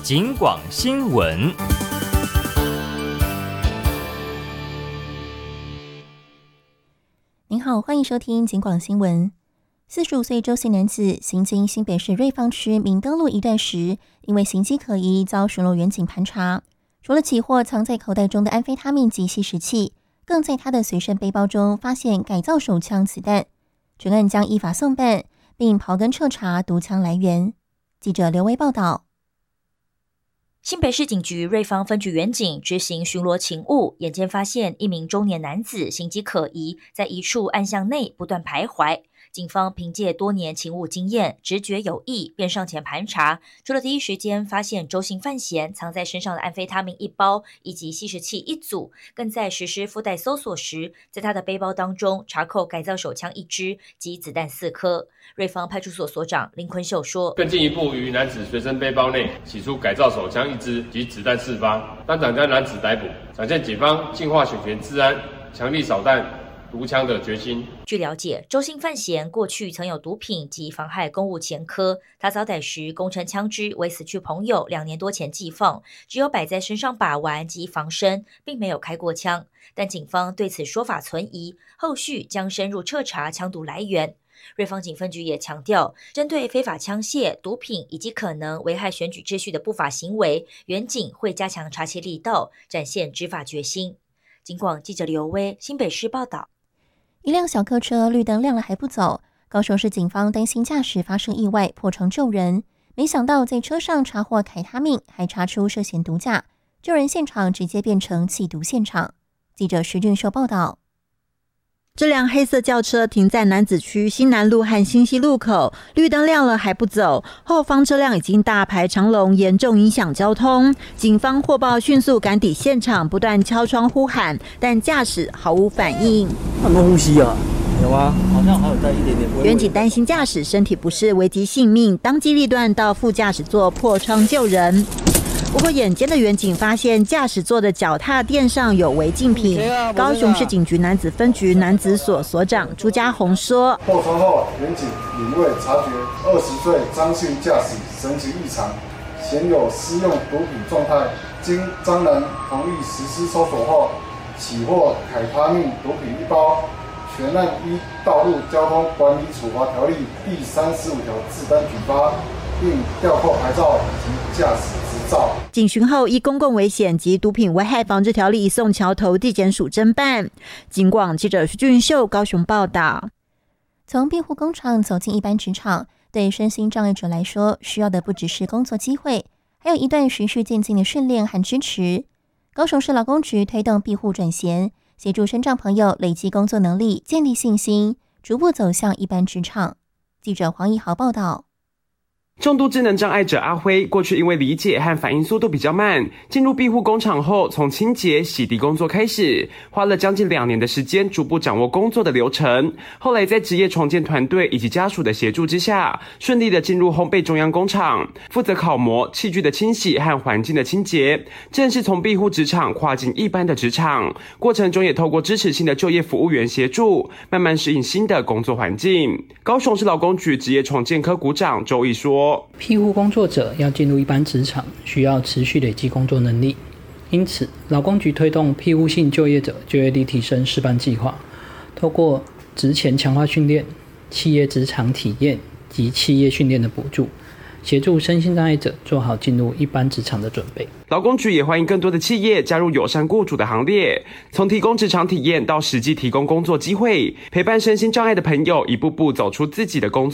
警广新闻。 您好，欢迎收听警广新闻。45岁周姓男子行经新北市瑞芳区明登路一段时，因为行迹可疑，遭巡逻员警盘查。除了起获藏在口袋中的安非他命及吸食器，更在他的随身背包中发现改造手枪子弹。全案将依法送办，并刨根彻查毒枪来源。记者刘威报道。 新北市警局瑞芳分局员警执行巡逻勤务，眼尖发现一名中年男子行迹可疑，在一处暗巷内不断徘徊。警方凭借多年勤务经验，直觉有异，便上前盘查。除了第一时间发现周姓犯嫌藏在身上的安非他命1包以及吸食器1组，更在实施附带搜索时，在他的背包当中查扣改造手枪1支及子弹4颗。瑞芳派出所所长林坤秀说：“ 更进一步，于男子随身背包内起出改造手枪1支及子弹4发，当场将男子逮捕，展现警方净化选权治安、强力扫荡毒枪的决心。” 据了解，周姓犯嫌过去曾有毒品及妨害公务前科，他遭逮时供称枪支为死去朋友2年多前寄放，只有摆在身上把玩及防身，并没有开过枪。但警方对此说法存疑，后续将深入彻查枪毒来源。瑞芳警分局也强调，针对非法枪械、毒品以及可能危害选举秩序的不法行为，员警会加强查缉力道，展现执法决心。警广记者刘威新北市报道。 一辆小客车绿灯亮了还不走，高雄市警方担心驾驶发生意外破窗救人，没想到在车上查获凯他命，还查出涉嫌毒驾，救人现场直接变成缉毒现场。记者徐俊秀报道。 这辆黑色轿车停在楠梓区新南路和新西路口，绿灯亮了还不走，后方车辆已经大排长龙，严重影响交通。警方获报迅速赶抵现场，不断敲窗呼喊，但驾驶毫无反应。 他没呼吸啊？有吗？好像还有带一点点。 员警担心驾驶身体不适危及性命，当机立断到副驾驶座破窗救人。不过眼尖的员警发现驾驶座的脚踏垫上有违禁品。高雄市警局男子分局男子所所长朱家宏说：“ 破窗后，员警领位察觉20岁张姓驾驶神情异常，显有施用毒品状态。经张人同意实施搜索后，起获凯他命毒品1包。全案依道路交通管理处罚条例第35条自单举发，并吊扣牌照及驾驶执照。” 警巡后依公共危险及毒品危害防治条例送桥头地检署侦办。警广记者徐俊秀高雄报道。 从庇护工厂走进一般职场，对身心障碍者来说，需要的不只是工作机会，还有一段循序渐进的训练和支持。高雄市劳工局推动庇护转衔，协助身障朋友累积工作能力，建立信心，逐步走向一般职场。记者黄怡豪报道。 重度智能障碍者阿辉，过去因为理解和反应速度比较慢，进入庇护工厂后，从清洁、洗涤工作开始，花了将近2年的时间，逐步掌握工作的流程。后来在职业重建团队以及家属的协助之下，顺利的进入烘焙中央工厂，负责烤模、器具的清洗和环境的清洁，正是从庇护职场跨进一般的职场。过程中也透过支持性的就业服务员协助，慢慢适应新的工作环境。高雄市劳工局职业重建科股长周毅说：“ 庇护工作者要进入一般职场，需要持续累积工作能力。因此，劳工局推动庇护性就业者就业力提升示范计划，透过职前强化训练、企业职场体验及企业训练的补助，协助身心障碍者做好进入一般职场的准备。” 劳工局也欢迎更多的企业加入友善雇主的行列，从提供职场体验到实际提供工作机会，陪伴身心障碍的朋友一步步走出自己的工作